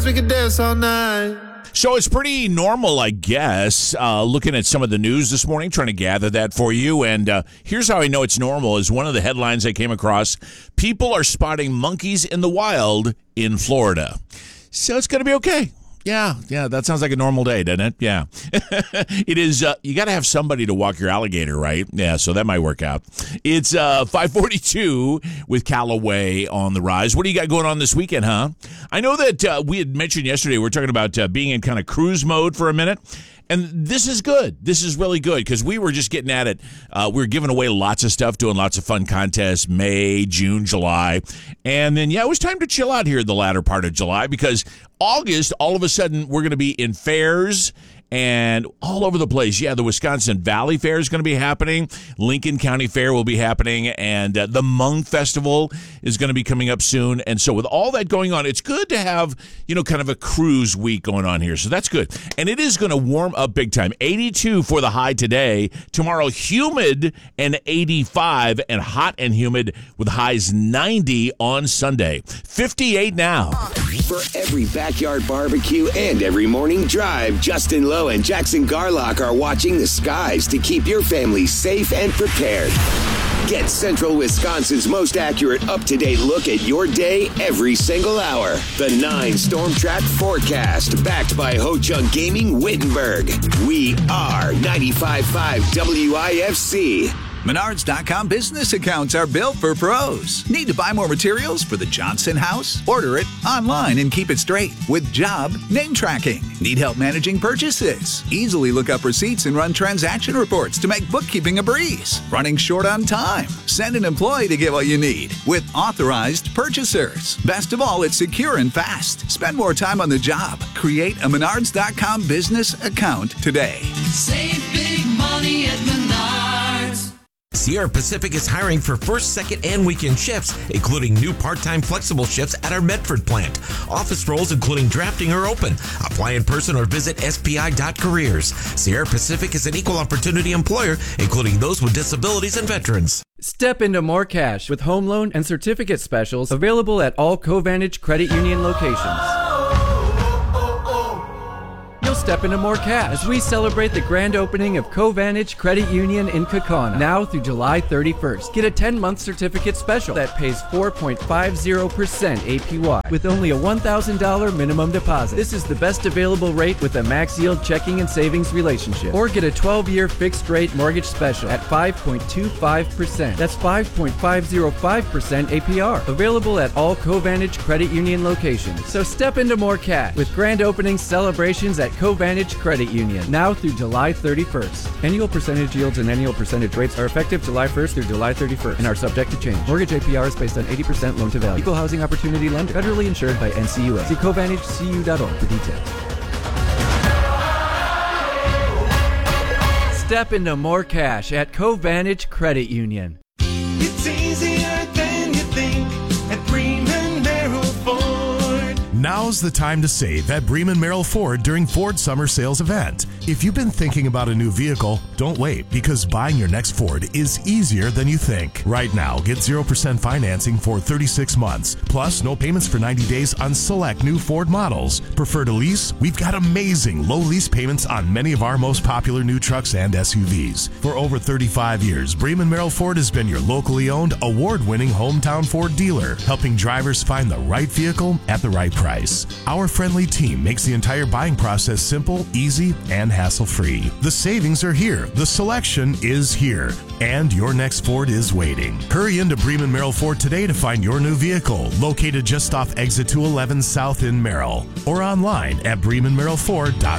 We can dance all night. So it's pretty normal, I guess, looking at some of the news this morning, trying to gather that for you. And here's how I know it's normal is one of the headlines I came across. People are spotting monkeys in the wild in Florida. So it's going to be okay. Yeah, that sounds like a normal day, doesn't it? Yeah. It is, you got to have somebody to walk your alligator, right? Yeah, so that might work out. It's 5:42 with Callaway on the rise. What do you got going on this weekend, huh? I know that we had mentioned yesterday, we were talking about being in kind of cruise mode for a minute. And this is good. This is really good because we were just getting at it. We were giving away lots of stuff, doing lots of fun contests, May, June, July. And then, it was time to chill out here in the latter part of July because August, all of a sudden, we're going to be in fairs and all over the place. Yeah, the Wisconsin Valley Fair is going to be happening. Lincoln County Fair will be happening. And the Hmong Festival is going to be coming up soon. And so with all that going on, it's good to have, kind of a cruise week going on here. So that's good. And it is going to warm up big time. 82 for the high today. Tomorrow, humid and 85 and hot and humid with highs 90 on Sunday. 58 now. For every backyard barbecue and every morning drive, Justin Lowe and Jackson Garlock are watching the skies to keep your family safe and prepared. Get Central Wisconsin's most accurate, up-to-date look at your day every single hour. The 9 Storm Track Forecast, backed by Ho Chunk Gaming Wittenberg. We are 95.5 WIFC. Menards.com business accounts are built for pros. Need to buy more materials for the Johnson house? Order it online and keep it straight with job name tracking. Need help managing purchases? Easily look up receipts and run transaction reports to make bookkeeping a breeze. Running short on time? Send an employee to get what you need with authorized purchasers. Best of all, it's secure and fast. Spend more time on the job. Create a Menards.com business account today. Save big money at Menards. Sierra Pacific is hiring for first, second, and weekend shifts, including new part-time flexible shifts at our Medford plant. Office roles, including drafting, are open. Apply in person or visit spi.careers. Sierra Pacific is an equal opportunity employer, including those with disabilities and veterans. Step into more cash with home loan and certificate specials available at all Covantage Credit Union locations. You'll step into more cash as we celebrate the grand opening of Covantage Credit Union in Kaukauna now through July 31st. Get a 10-month certificate special that pays 4.50% APY with only a $1,000 minimum deposit. This is the best available rate with a max yield checking and savings relationship. Or get a 12-year fixed rate mortgage special at 5.25%. That's 5.505% APR. Available at all Covantage Credit Union locations. So step into more cash with grand opening celebrations at Covantage Credit Union now through July 31st. Annual percentage yields and annual percentage rates are effective July 1st through July 31st and are subject to change. Mortgage APR is based on 80% loan to value. Equal housing opportunity lender, federally insured by NCUA. See CovantageCU.org for details. Step into more cash at Covantage Credit Union. It's easier than you think at Bremen Merrill Ford. Now's the time to save at Bremen Merrill Ford during Ford Summer Sales event. If you've been thinking about a new vehicle, don't wait because buying your next Ford is easier than you think. Right now, get 0% financing for 36 months, plus no payments for 90 days on select new Ford models. Prefer to lease? We've got amazing low lease payments on many of our most popular new trucks and SUVs. For over 35 years, Bremen Merrill Ford has been your locally owned, award-winning hometown Ford dealer, helping drivers find the right vehicle at the right price. Our friendly team makes the entire buying process simple, easy, and hassle-free. The savings are here, the selection is here, and your next Ford is waiting. Hurry into Bremen Merrill Ford today to find your new vehicle, located just off Exit 211 South in Merrill, or online at BremenMerrillFord.com.